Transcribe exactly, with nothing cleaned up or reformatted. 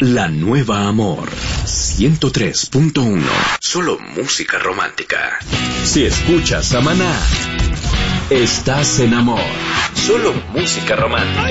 La Nueva Amor ciento tres punto uno. Solo música romántica. Si escuchas a Maná, estás en amor. Solo música romántica.